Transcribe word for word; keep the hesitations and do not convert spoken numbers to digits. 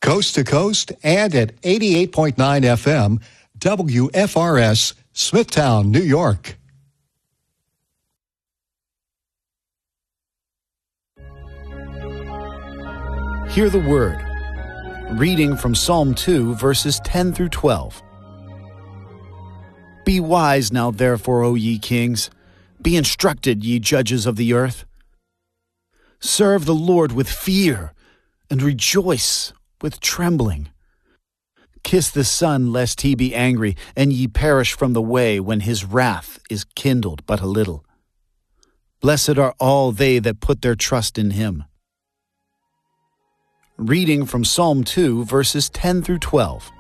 coast to coast and at eighty-eight point nine F M, W F R S, Smithtown, New York. Hear the word. Reading from Psalm two, verses ten through twelve. Be wise now, therefore, O ye kings. Be instructed, ye judges of the earth. Serve the Lord with fear, and rejoice with trembling. Kiss the Son, lest he be angry, and ye perish from the way when his wrath is kindled but a little. Blessed are all they that put their trust in him. Reading from Psalm two, verses ten through twelve.